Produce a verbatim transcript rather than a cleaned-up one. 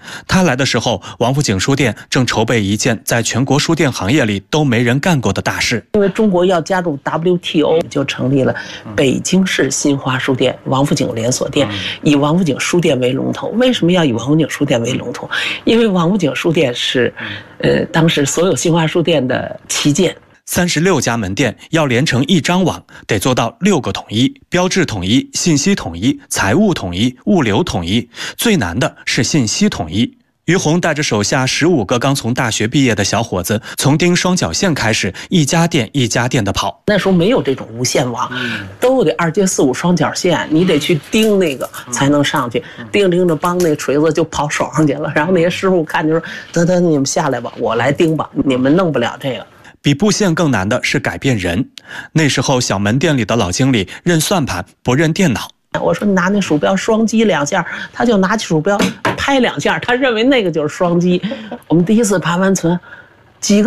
他来的时候，王府井书店正筹备一件在全国书店行业里都没人干过的大事。 因为中国要加入 W T O， 就成立了北京市新华书店王府井连锁店，以王府井书店为龙头。为什么要以王府井书店为龙头？因为王府井书店是，呃，当时所有新华书店的旗舰。 三十六家门店要连成一张网，得做到六个统一：标志统一、信息统一、财务统一、物流统一。最难的是信息统一。于洪带着手下十五个刚从大学毕业的小伙子，从钉双绞线开始，一家店一家店的跑。 那时候没有这种无线网，都得二阶四五双绞线，你得去钉那个才能上去。钉钉着，帮那锤子就跑手上去了。然后那些师傅看就说：“得得，你们下来吧，我来钉吧，你们弄不了这个。” 比布线更难的是改变人。那时候小门店里的老经理认算盘不认电脑。 我说你拿那鼠标双击两下，他就拿起鼠标拍两下，他认为那个就是双击。我们第一次盘完存，几个